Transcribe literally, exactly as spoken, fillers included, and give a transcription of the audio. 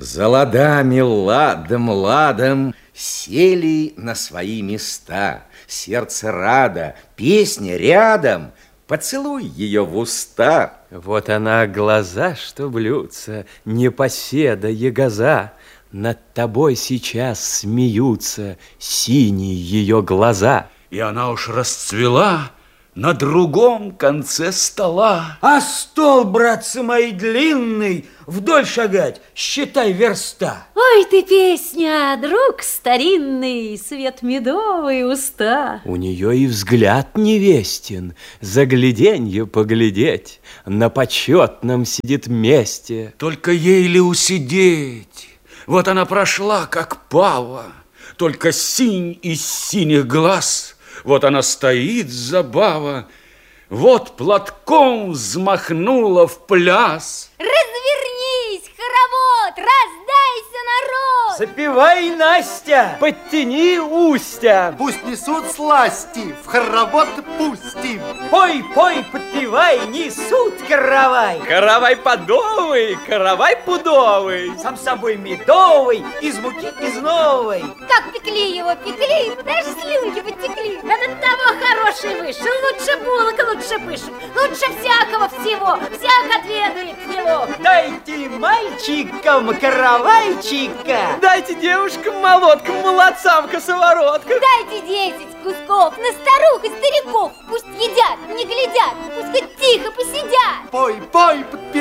За ладами ладом, ладом сели на свои места. Сердце радо, песня рядом, поцелуй ее в уста. Вот она, глаза, что блюдся, непоседа, ягоза. Над тобой сейчас смеются синие ее глаза. И она уж расцвела на другом конце стола. А стол, братцы мои, длинный, вдоль шагать, считай, верста. Ой ты, песня, друг старинный, свет медовый уста. У нее и взгляд невестен, загляденье поглядеть, на почетном сидит месте. Только ей ли усидеть? Вот она прошла, как пава, только синь из синих глаз. Вот она стоит, забава, вот платком взмахнула в пляс. Развернись, хоровод, раздайся, народ! Запевай, Настя! Подтяни устя! Пусть несут сласти, в хоровод пустим. Пой, пой, подпевай, несут каравай. Каравай подовый, каравай пудовый. Сам собой медовый, из муки из новой. Как пекли его, пекли, даже слюнки потекли. Да до того хороший вышел, лучше булок, лучше пышек, лучше всякого всего, всяк отведает его. Дайте мальчикам каравайчика. Дайте девушкам молоткам, молодцам косоворотка. Дайте десять кусков на старух и стариков, пусть едят, не глядят, пусть хоть тихо посидят. Пой, пой, подпевай.